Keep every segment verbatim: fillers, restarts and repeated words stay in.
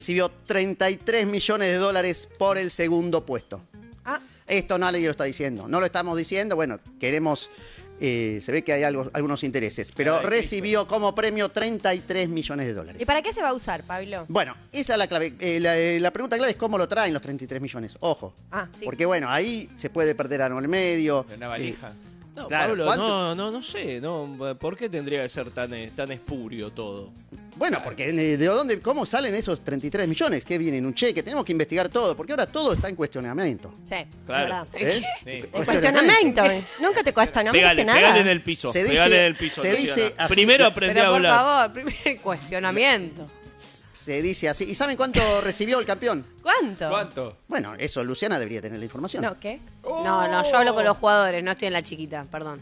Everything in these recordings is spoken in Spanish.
recibió treinta y tres millones de dólares por el segundo puesto. Ah. Esto nadie lo está diciendo. No lo estamos diciendo, bueno, queremos... Eh, se ve que hay algo, algunos intereses, pero Ay, recibió como premio treinta y tres millones de dólares. ¿Y para qué se va a usar, Pablo? Bueno, esa es la clave. Eh, la, eh, la pregunta clave es cómo lo traen los treinta y tres millones. Ojo. Ah, sí. Porque bueno, ahí se puede perder algo en el medio. Una valija. Eh, No, Claro, Pablo, ¿cuánto? no, no, no sé, no, ¿por qué tendría que ser tan, eh, tan espurio todo? Bueno, porque eh, ¿de dónde, cómo salen esos treinta y tres millones? ¿Qué viene en un cheque? Tenemos que investigar todo, porque ahora todo está en cuestionamiento. Sí, Claro. verdad. ¿Eh? Sí. El cuestionamiento. Nunca te cuestionamos Pégale, nada. pégale en el piso, Se dice- pégale en el piso. se Luciana. dice así- Primero aprendí Pero a por hablar. favor, primer cuestionamiento. Se dice así. ¿Y saben cuánto recibió el campeón? ¿Cuánto? ¿Cuánto? Bueno, eso Luciana debería tener la información. No, ¿qué? No, no, yo hablo con los jugadores, no estoy en la chiquita, perdón.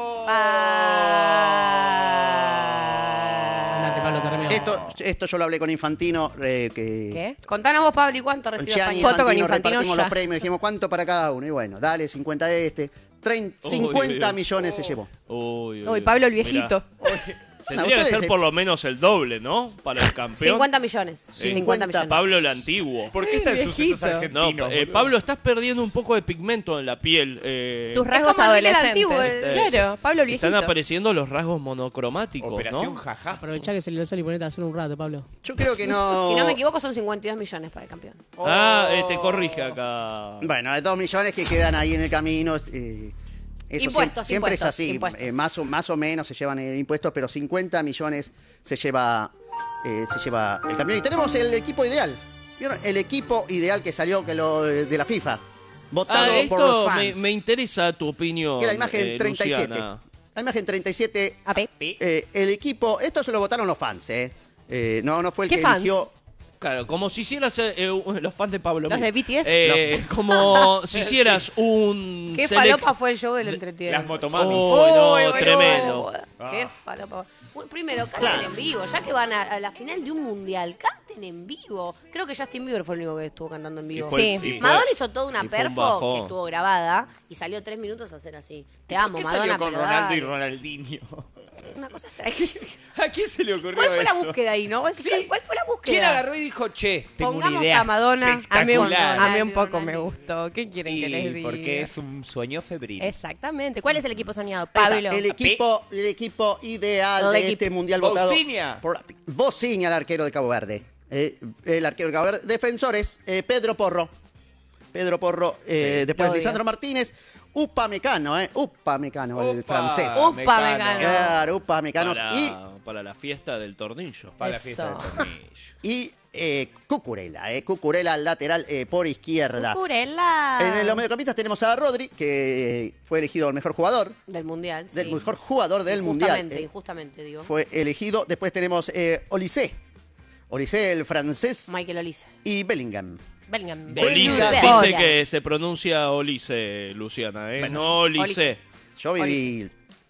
Andate, Pablo, termina. Esto, esto yo lo hablé con Infantino. eh, que ¿Qué? Contanos vos, Pablo, ¿y cuánto Con recibió Gianni España? Foto con Infantino Infantino repartimos ya. los premios. Dijimos, ¿cuánto para cada uno? Y bueno, dale, cincuenta de este. treinta, Uy, cincuenta uy, uy. millones se llevó. Uy, uy, Uy, uy. Pablo el Mirá. viejito. Tendría que ustedes- ser por lo menos el doble, ¿no? Para el campeón. cincuenta millones. cincuenta millones. Pablo el antiguo. ¿Por qué están sucesos No, argentinos? eh, boludo? Pablo, estás perdiendo un poco de pigmento en la piel. eh, Tus rasgos como Enrique el adolescentes. antiguo, eh. Claro, Pablo el viejito. Están apareciendo los rasgos monocromáticos, Operación ¿no? jaja. Aprovechá que salió el sol y ponete a hacer un rato, Pablo. Yo creo que no. Si no me equivoco, son cincuenta y dos millones para el campeón. Ah, eh, te corrige acá. Bueno, hay dos millones que quedan ahí en el camino. eh, eso Impuestos, siempre, siempre impuestos, es así. impuestos. eh, más, o, más o menos se llevan eh, impuestos, pero cincuenta millones se lleva, eh, se lleva el campeón. Y tenemos el equipo ideal. ¿Vieron? El equipo ideal que salió que lo, de la FIFA. Votado Ah, por los esto fans. me, me interesa tu opinión. Que la imagen eh, treinta y siete. Luciana. La imagen treinta y siete. A ver. eh, el equipo. Esto se lo votaron los fans, ¿eh? Eh, no, no fue el ¿Qué que fans? eligió. Claro, como si hicieras eh, eh, los fans de Pablo. Los Mir. de B T S. Eh, Como si hicieras un. ¿Qué select- falopa fue el show del entretiempo? Las motomamis. Oh, no, Uy, boludo. tremendo. Qué falopa. Bueno, primero, canten en vivo. Ya que van a, a la final de un mundial, canten en vivo. Creo que Justin Bieber fue el único que estuvo cantando en vivo. Y fue- Sí. y fue- Madonna hizo toda una y fue un perfo bajón. que estuvo grabada y salió tres minutos a hacer así. Te amo, ¿Qué Madonna, salió con pero Ronaldo y dale. Ronaldinho? Una cosa extrañísima. ¿A quién se le ocurrió ¿Cuál fue la eso? búsqueda ahí, no? ¿Cuál cuál fue la búsqueda? ¿Quién agarró y dijo, che, tengo Pongamos una idea a Madonna, A mí, un, espectacular? a mí un poco Ronaldo. me gustó. ¿Qué quieren que les Y diga? porque es un sueño febril. Exactamente. ¿Cuál es el equipo soñado? Ahí está, Pablo. el equipo, el equipo ideal El de equipo. este mundial Bociña. votado por la- Bociña, el arquero de Cabo Verde. Eh, el arquero de Cabo Verde. Defensores, eh, Pedro Porro. Pedro Porro. eh, Sí, después lo Lisandro digo. Martínez. Upamecano, ¿eh? Upamecano, el Upa. francés. Upa, Mecano. Mecano. Claro, Upamecanos. Para, Y, para la fiesta del tornillo. Para la Eso. fiesta del tornillo. y eh, Cucurella, ¿eh? Cucurella, lateral eh, por izquierda. Cucurella. En los mediocampistas tenemos a Rodri, que eh, fue elegido el mejor jugador. Del mundial, sí. Del mejor jugador del mundial. Injustamente, eh. injustamente, digo. Fue elegido. Después tenemos eh, Olise. Olise, el francés. Michael Olise. Y Bellingham. Bellingham. Olise, Bellingham. dice que se pronuncia Olise, Luciana, ¿eh? no Olise. Olise. Yo viví.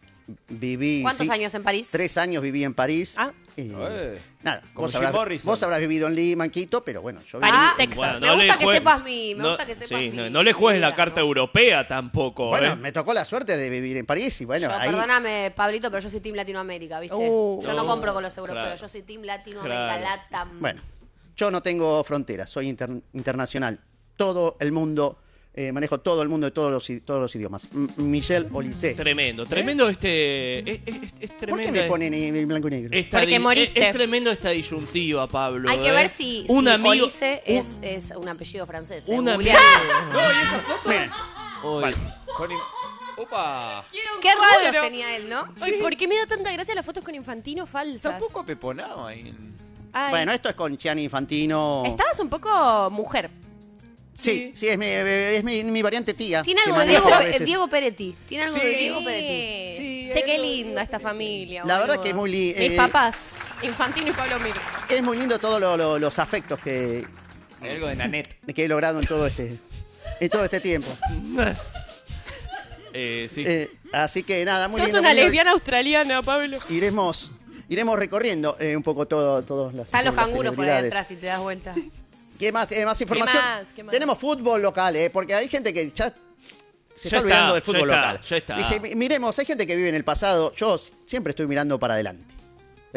Viví. ¿Cuántos sí, años en París? Tres años viví en París. Ah. Eh, Eh, nada, como vos Jim habrás, Morrison. vos habrás vivido en Lima, en Quito, pero bueno, yo viví. París, Ah, Texas. Bueno, Me no gusta le que jue- sepas mi- me no- gusta que sepas sí, mi- no, no le juegues mi la vida, carta ¿no? europea tampoco. Bueno, ¿eh? me tocó la suerte de vivir en París y bueno, yo, ahí. perdóname, Pablito, pero yo soy Team Latinoamérica, ¿viste? Uh, yo no, no, compro con los europeos, claro. yo soy Team Latinoamérica, Claro. Latam. Bueno, yo no tengo fronteras, soy inter- internacional. Todo el mundo, eh, manejo todo el mundo de todos los, i- todos los idiomas. M- Michel Olise. Tremendo, tremendo este. Es, es- es ¿Por tremendo. qué me ponen en blanco y negro? esta Porque di- moriste. Es, es tremendo esta disyuntiva, Pablo. Hay que ¿eh? ver si, un si amigo. Olise es, es un apellido francés. ¿eh? Un amigo. Googlealo. No, ¿y esa foto? Miren, Uy. Con in- Opa. Qué rulos tenía él, ¿no? Ay, ¿por qué me da tanta gracia las fotos con Infantino falsas? Está un poco apeponado ahí. en- Ay. bueno, esto es con Gianni Infantino. Estabas un poco mujer. Sí, sí, es mi, es mi, mi variante tía. Tiene que algo de manejo Diego, a Pe- veces. Diego Peretti. Tiene algo de Sí. Diego Peretti. Sí, Che, qué algo- linda esta familia. La verdad boludo. que es muy li- Mis eh, papás, Infantino y Pablo Mir. Es muy lindo todos lo- lo- los afectos que, Hay algo de Nanette. que he logrado en todo este, en todo este tiempo. Eh, sí. Eh, así que nada, muy Sos lindo. una muy lindo. lesbiana australiana, Pablo. Iremos, iremos recorriendo eh, un poco todo, todos las Están los las canguros por ahí celebridades. atrás, si te das vuelta. ¿Qué más? Eh, más información. más? ¿Qué más? Tenemos fútbol local, eh, porque hay gente que ya se Ya está olvidando está, del fútbol ya está, local. ya está. Dice, "Mi- miremos, hay gente que vive en el pasado. Yo s- siempre estoy mirando para adelante. ¿eh?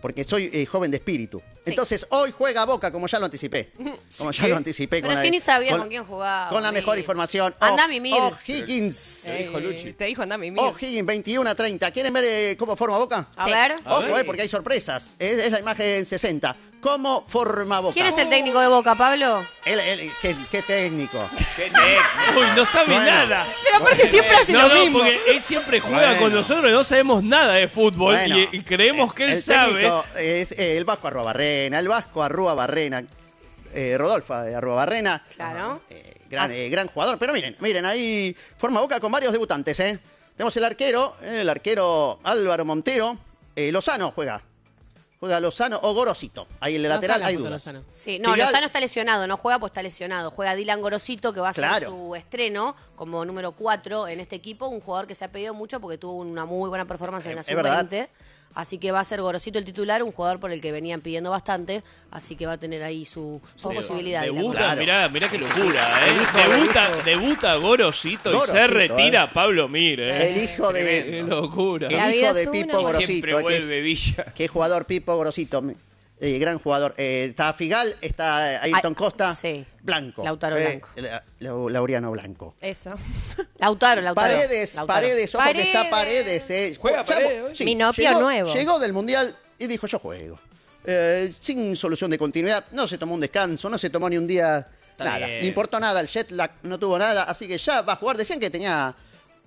porque soy eh, joven de espíritu. Entonces, hoy juega Boca, como ya lo anticipé. Como ya ¿Qué? lo anticipé. Pero con la, si ni sabía con, con quién jugaba. Con la Mir. mejor información. Andá Oh, a mimir. O'Higgins. Lo dijo Luchi. Te dijo andá a mimir. O'Higgins, veintiuno a treinta. ¿Quieren ver eh, cómo forma Boca? A Sí. ver. A Ojo, ver. eh, porque hay sorpresas. Es, es la imagen sesenta. ¿Cómo forma Boca? ¿Quién es el técnico de Boca, Pablo? El- el- ¿qué, qué técnico? Qué técnico. Uy, no sabe Bueno. nada. Pero aparte siempre hace No, lo no, mismo. porque él siempre juega Bueno. con nosotros y no sabemos nada de fútbol Bueno, y, y creemos que él el sabe. técnico es eh, el Vasco Arruabarrena, el Vasco Arruabarrena, eh, Rodolfo Arruabarrena. Claro. Eh, gran, eh, gran jugador. Pero miren, miren, ahí forma Boca con varios debutantes, ¿eh? Tenemos el arquero, eh, el arquero Álvaro Montero. Eh, Lozano juega. Juega Lozano o Gorosito. Ahí en el No lateral juega hay junto a dudas. Lozano. Sí, no, Figal- Lozano está lesionado, no juega pues está lesionado. Juega Dylan Gorosito, que va a ser Claro. su estreno como número cuatro en este equipo. Un jugador que se ha pedido mucho porque tuvo una muy buena performance en la Es verdad. sub veinte. Así que va a ser Gorosito el titular, un jugador por el que venían pidiendo bastante. Así que va a tener ahí su, su Pero posibilidad. Dylan Debuta, Claro. mirá, mirá qué locura, El ¿eh? hijo, el debuta, hijo. debuta Gorosito y se Gorosito, retira ¿eh? Pablo Mir, ¿eh? El hijo Qué de. locura. El La vida hijo es de una. Pipo Y Gorosito. Siempre eh, que- vuelve Villa. Qué jugador Pipo Gorosito. Eh, gran jugador. Eh, está Figal, está Ayrton Ay, Costa. sí. Blanco. Lautaro Eh, Blanco. la- la- Laureano Blanco. Eso. Lautaro, Lautaro. Paredes, Lautaro. Paredes, ojo que está Paredes. Paredes. Eh. ¿Juega Chavo, Paredes hoy? Minopio llegó, nuevo. Llegó del Mundial y dijo, yo juego. Eh, sin solución de continuidad, no se tomó un descanso, no se tomó ni un día, Está nada. bien. Le importó nada, el jet lag no tuvo nada, así que ya va a jugar. Decían que tenía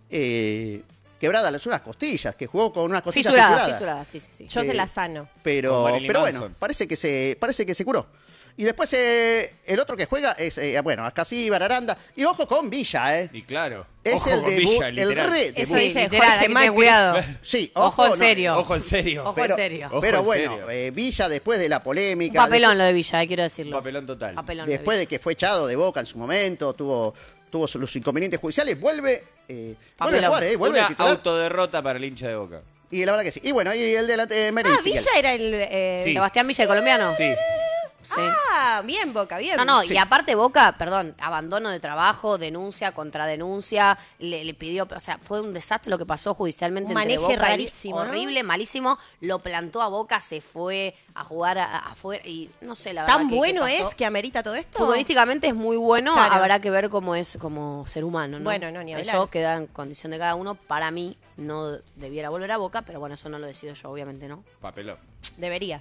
eh, quebradas las unas costillas, que jugó con unas costillas Fisurada, fisuradas. fisurada, sí, sí, sí. Yo Eh, se la sano. Pero, Con Marilyn pero bueno, Manson. parece que se, parece que se curó. Y después eh, el otro que juega es, eh, bueno, Ascasíbar, Aranda. Y ojo con Villa, ¿eh? Y claro. Es ojo el con debut, Villa, el literal. re Eso debut. dice literal, Jorge hay que tener Macri. cuidado. Sí, Ojo en no, serio. Ojo en serio. Ojo Pero, en serio. Ojo pero en bueno, serio. eh, Villa después de la Un polémica, papelón lo de Villa, eh, quiero Un decirlo. papelón total. Papelón después, después de que fue echado de Boca en su momento, tuvo, tuvo los inconvenientes judiciales, vuelve, eh, vuelve a Papelón. jugar, ¿eh? Vuelve de Una titular. autoderrota para el hincha de Boca. Y la verdad que sí. Y bueno, y el delante Ah, Merentiel. Villa era el... eh, Sí. Sebastián Villa, el colombiano. Sí. Sí. Ah, bien, Boca, bien. No, no, Sí. y aparte Boca, perdón, abandono de trabajo, denuncia, contradenuncia, le, le pidió, o sea, fue un desastre lo que pasó judicialmente Un entre maneje Boca y- rarísimo, ¿no? horrible, malísimo, lo plantó a Boca, se fue a jugar a- a- afuera y no sé, la verdad ¿Tan que- que bueno pasó. es que amerita todo esto? Futbolísticamente es muy bueno, Claro. habrá que ver cómo es como ser humano, ¿no? Bueno, no, ni hablar. Eso queda en condición de cada uno, para mí no debiera volver a Boca, pero bueno, eso no lo decido yo, obviamente, ¿no? Papelón. Debería.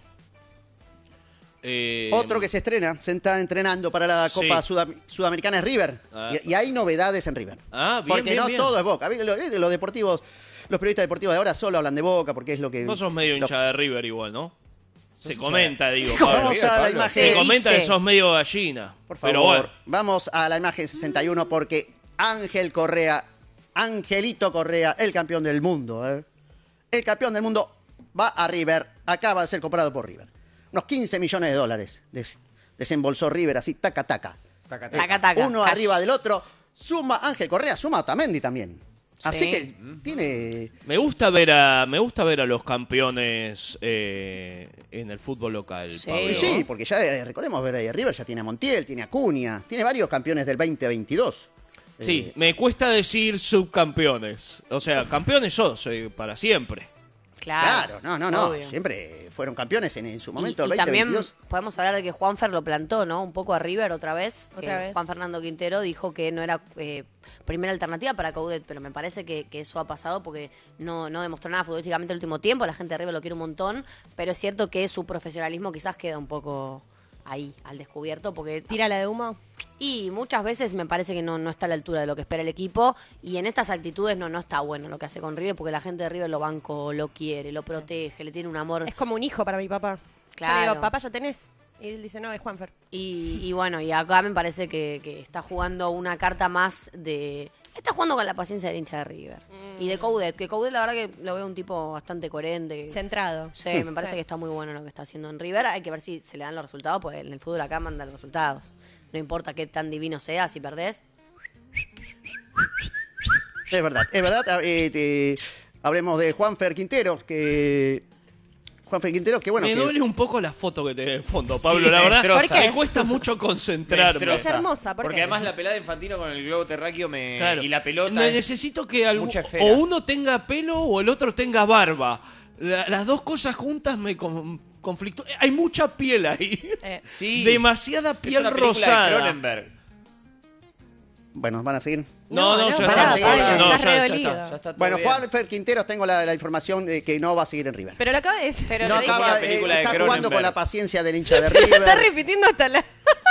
Eh, Otro que se estrena, se está entrenando para la Copa Sí. Sudam- Sudamericana es River. Ah. Y, y hay novedades en River. Ah, bien, Porque bien, no bien. todo es Boca. ¿Viste? Los, los deportivos, los periodistas deportivos de ahora solo hablan de Boca porque es lo que... Vos sos medio lo- hincha de River igual, ¿no? Se hincha comenta, digo, Vamos Pablo. River, a la Pablo. imagen. Se Se comenta dice. que sos medio gallina. Por favor, Pero bueno. vamos a la imagen sesenta y uno porque Ángel Correa, Angelito Correa, el campeón del mundo, ¿eh? El campeón del mundo va a River, acaba de ser comprado por River. Unos quince millones de dólares des- desembolsó River así, taca, taca. Taca, Eh, Taca, taca. Uno Cash. arriba del otro. Suma Ángel Correa, suma Otamendi también. Así Sí. que tiene... Me gusta ver a me gusta ver a los campeones eh, en el fútbol local, Sí. Pablo. Y sí, porque ya eh, recordemos ver ahí River, ya tiene a Montiel, tiene a Cunha, tiene varios campeones del veinte veintidós. Sí, Eh, me cuesta decir subcampeones. O sea, campeones sos eh, para siempre. Claro, Claro, no, no, no. obvio. Siempre fueron campeones en, en su Y, momento, y el también veinte veintidós. podemos hablar de que Juanfer lo plantó, ¿no? Un poco a River otra vez. Otra que vez. Juan Fernando Quintero dijo que no era eh, primera alternativa para Coudet, pero me parece que, que eso ha pasado porque no, no demostró nada futbolísticamente el último tiempo. La gente de River lo quiere un montón, pero es cierto que su profesionalismo quizás queda un poco ahí, al descubierto, porque Tira la de humo. y muchas veces me parece que no, no está a la altura de lo que espera el equipo y en estas actitudes no, no está bueno lo que hace con River porque la gente de River lo banco, lo quiere, lo protege, le tiene un amor. Es como un hijo para mi papá. Yo Claro. le digo, papá, ¿ya tenés? Y él dice, no, es Juanfer. Y, y bueno, y acá me parece que, que está jugando una carta más de... Está jugando con la paciencia del hincha de River. Y de Coudet, que Coudet la verdad que lo veo un tipo bastante coherente. Centrado. Sí, me parece Sí. que está muy bueno lo que está haciendo en River. Hay que ver si se le dan los resultados, porque en el fútbol acá mandan los resultados. No importa qué tan divino sea, si perdés. Es verdad, es verdad. Eh, te- hablemos de Juanfer Quinteros, que... Juanfer Quinteros, que bueno... me que- duele un poco la foto que te de fondo, Pablo. Sí, la me verdad, destroza. ¿Por qué? me cuesta mucho concentrarme. Me destroza. Es hermosa, ¿por Porque qué? además la pelada de Infantino con el globo terráqueo me... Claro. y la pelota Ne- es necesito que algún- mucha esfera. o uno tenga pelo o el otro tenga barba. La- las dos cosas juntas me, con- conflicto. Hay mucha piel ahí. Eh, Sí. Demasiada Es piel una película de rosada. Cronenberg. Bueno, van a seguir. No, no, No, ya no, está. pará, ya pará, está. No, estás ya- re ya dolido. está. Ya está todo Bueno, bien. Juan Quinteros, tengo la, la información de que no va a seguir en River. pero lo acaba de decir. Pero no lo dijo. acaba, una eh, película de está jugando Cronenberg. con la paciencia del hincha de Está River repitiendo hasta la...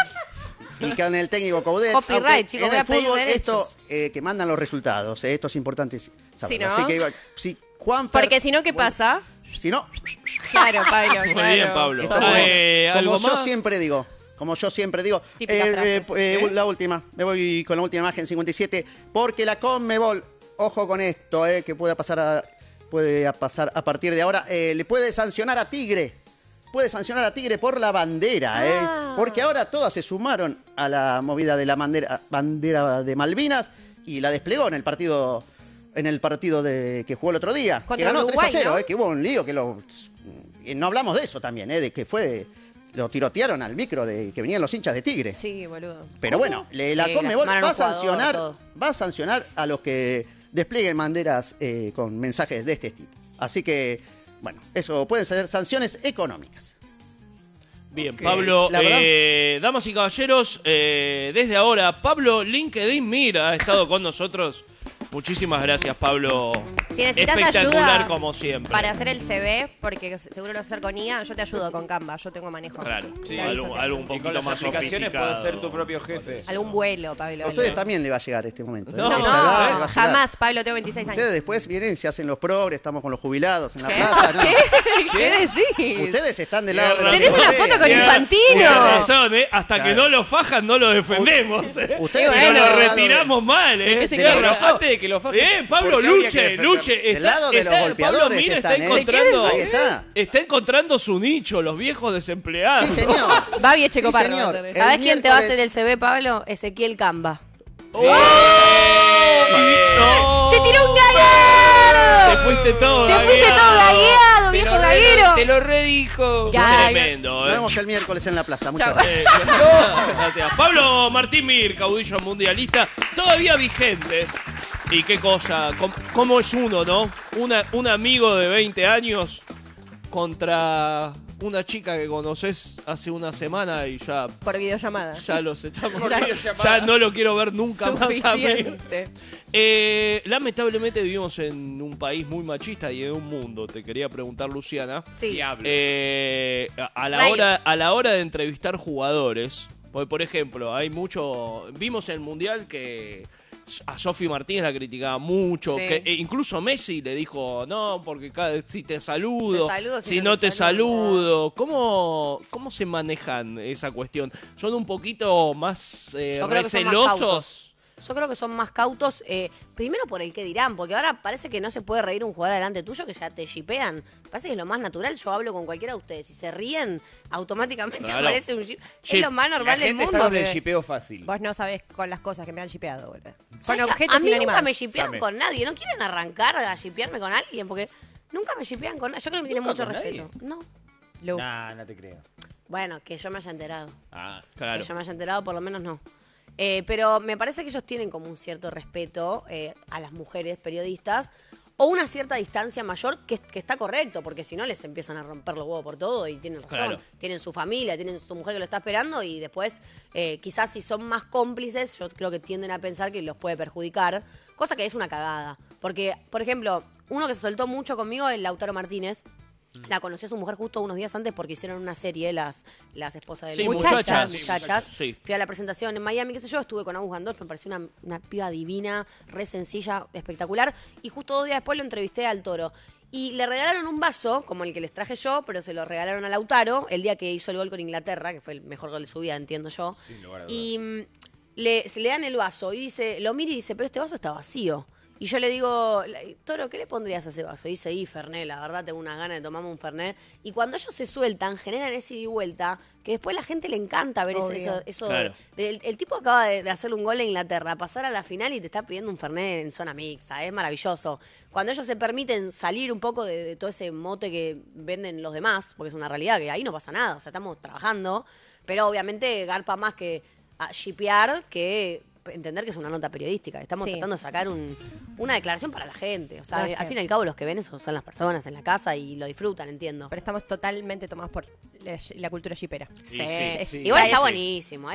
y con el técnico Coudet. Copyright, Aunque chicos, en voy a el pedir fútbol derechos. esto eh, que mandan los resultados, eh, esto es importante saberlo. Sí, ¿no? Así que si Juan Porque si no, ¿qué pasa? Si no, Claro, Pablo, Muy claro. bien, Pablo. esto Ah, es eh, como ¿algo yo más? siempre digo. Como yo siempre digo, Típica eh, frase. eh, eh, la última, me voy con la última imagen cincuenta y siete, porque la Conmebol, ojo con esto, eh, que pueda pasar a, puede a pasar a partir de ahora, eh, le puede sancionar a Tigre, puede sancionar a Tigre por la bandera, Ah. eh, porque ahora todas se sumaron a la movida de la bandera, bandera de Malvinas y la desplegó en el partido, en el partido de, que jugó el otro día, que Contra ganó Uruguay, tres a cero, ¿no? eh, que hubo un lío que lo, eh, no hablamos de eso también, eh, de que fue lo tirotearon al micro de que venían los hinchas de Tigre. Sí, boludo. Pero bueno, le- la Sí, Conmebol lastimaron va a a un jugador, sancionar, todo. va a sancionar a los que desplieguen banderas eh, con mensajes de este tipo. Así que, bueno, eso pueden ser sanciones económicas. Bien, Ok. Pablo, La verdad- eh, damas y caballeros, eh, desde ahora, Pablo LinkedIn Mira ha estado con nosotros. Muchísimas gracias, Pablo. Si necesitas Espectacular ayuda como siempre. para hacer el C V, porque seguro lo vas a hacer con I A, yo te ayudo con Canva, yo tengo manejo. Claro, Sí. Te aviso, algo, te- algo un Y poquito con las más aplicaciones sofisticado. puedes ser tu propio jefe. Algún vuelo, Pablo. A ustedes algo. también le va a llegar este momento. ¿eh? No, Esta no, edad le va a No, llegar. jamás, Pablo, tengo veintiséis años. Ustedes después vienen, se hacen los progres, estamos con los jubilados en la ¿Qué? plaza. ¿no? ¿Qué? ¿Qué decís? Ustedes están del lado de los Tenés que una golpean. foto con Tienes- Infantino. tienes razón, ¿eh? Hasta que Claro. no lo fajan, no lo defendemos. ¿eh? Ustedes Si están no del lo lado de- retiramos mal, ¿eh? que se Tenés quiere. razón. Antes de que lo fajen, Bien, Pablo, ¿por qué habría que luche, defenderlo? luche. Del Está, lado de los está- golpeadores Pablo Mira está están, ¿eh? encontrando, Ahí está. está encontrando su nicho, los viejos desempleados. Sí, señor. Va bien, Checo Sí, Parro, señor. va a ser. El ¿Sabés quién te va a hacer miércoles- el C V, Pablo? Ezequiel Camba. ¡Oh! No. ¡Se tiró un gallardo! Te fuiste todo ¡Te fuiste gagueado. todo gagueado, Te viejo lo, re- gaguero! te lo redijo. Ya. Tremendo, Nos ¿eh? vemos el miércoles en la plaza. Muchas Chao. gracias. Eh, gracias. Pablo Martín Mir, caudillo mundialista, todavía vigente. Y qué cosa, cómo, cómo es uno, ¿no? Una, un amigo de veinte años contra una chica que conoces hace una semana y ya, Por videollamada. ya los echamos. Por Ya, videollamada. ya no lo quiero ver nunca más a mí. Suficiente. Eh, lamentablemente vivimos en un país muy machista y en un mundo. Te quería preguntar, Luciana. Sí. Diablo. Eh, a, a la Rayos. hora, a la hora de entrevistar jugadores, por, por ejemplo, hay mucho. Vimos en el Mundial que a Sofi Martínez la criticaba mucho, Sí. que e incluso Messi le dijo, no, porque cada, si te saludo, Te saludo, si, no te saludo. ¿Cómo, ¿Cómo se manejan esa cuestión? ¿Son un poquito más eh, Yo creo que son más recelosos? cautos. Yo creo que son más cautos, eh, primero por el que dirán, porque ahora parece que no se puede reír un jugador delante tuyo que ya te shipean. Parece que es lo más natural. Yo hablo con cualquiera de ustedes. Si se ríen, automáticamente Claro. aparece un ship. Ship. Es lo más La normal del gente mundo. está con el que- shipeo fácil. Vos no sabés con las cosas que me han shipeado, boludo. Con ¿Sabes que objetos a mí nunca inanimados. me shipearon Same. con nadie. ¿No quieren arrancar a shipearme con alguien? Porque nunca me shipean con nadie. Yo creo que me tienen ¿Nunca mucho con respeto. No. Lu. Nah, no te creo. Bueno, que yo me haya enterado. Ah, Claro. Que yo me haya enterado, por lo menos no. Eh, pero me parece que ellos tienen como un cierto respeto eh, a las mujeres periodistas o una cierta distancia mayor que, que está correcto, porque si no les empiezan a romper los huevos por todo y tienen razón. Claro. Tienen su familia, tienen su mujer que lo está esperando y después eh, quizás si son más cómplices, yo creo que tienden a pensar que los puede perjudicar, cosa que es una cagada. Porque, por ejemplo, uno que se soltó mucho conmigo es Lautaro Martínez. La conocí a su mujer justo unos días antes porque hicieron una serie, las, las esposas de Sí, los muchachas. Sí, muchachas. sí. Fui a la presentación en Miami, qué sé yo, estuve con Agus Gandolf, me pareció una, una piba divina, re sencilla, espectacular. Y justo dos días después lo entrevisté al Toro. Y le regalaron un vaso, como el que les traje yo, pero se lo regalaron a Lautaro el día que hizo el gol con Inglaterra, que fue el mejor gol de su vida, entiendo yo. Sin lugar a dudas. Y mm, le, se le dan el vaso y dice, lo mira y dice, pero este vaso está vacío. Y yo le digo, Toro, ¿qué le pondrías a ese vaso? Y dice, y Fernet, la verdad tengo unas ganas de tomarme un Fernet. Y cuando ellos se sueltan, generan ese ida y vuelta, que después la gente le encanta ver ese- Obvio. eso. eso Claro. de- el, el tipo acaba de, de hacer un gol en Inglaterra, pasar a la final y te está pidiendo un Fernet en zona mixta, es maravilloso. Cuando ellos se permiten salir un poco de, de todo ese mote que venden los demás, porque es una realidad que ahí no pasa nada, o sea, estamos trabajando, pero obviamente garpa más que a shipear que entender que es una nota periodística. Estamos Sí. tratando de sacar un, una declaración para la gente. O sea, No, es al que- fin y al cabo los que ven eso son las personas en la casa y lo disfrutan, entiendo. Pero estamos totalmente tomados por la, la cultura shipera. Sí, Sí, sí, es- sí. Igual Ya está es- buenísimo.